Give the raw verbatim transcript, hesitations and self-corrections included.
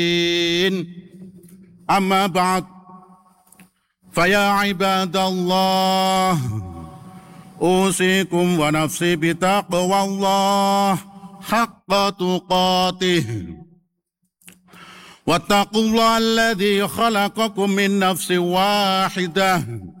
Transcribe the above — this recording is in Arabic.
أما بعد فيا عباد الله أوصيكم ونفسي بتقوى الله حق تقاته واتقوا الله الذي خلقكم من نفس واحدة